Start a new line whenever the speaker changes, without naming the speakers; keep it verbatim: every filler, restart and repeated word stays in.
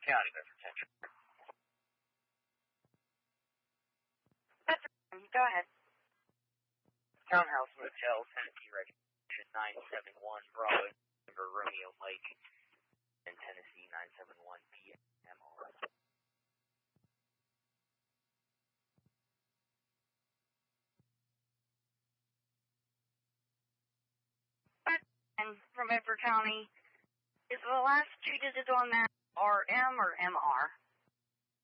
County, Bedford Central.
Bedford, go ahead.
Townhouse Motel, Tennessee registration nine seven one Bravo, Denver Romeo Mike, and Tennessee nine seven one B M R.
And from Bedford County, is the last two digits on that R M or M R?